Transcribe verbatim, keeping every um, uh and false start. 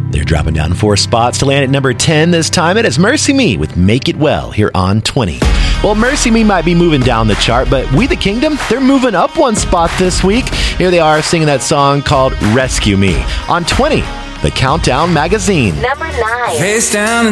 They're dropping down four spots to land at number ten this time. It is Mercy Me with Make It Well here on twenty. Well, Mercy Me might be moving down the chart, but We the Kingdom, they're moving up one spot this week. Here they are singing that song called Rescue Me on twenty, the Countdown Magazine. Number nine. Face down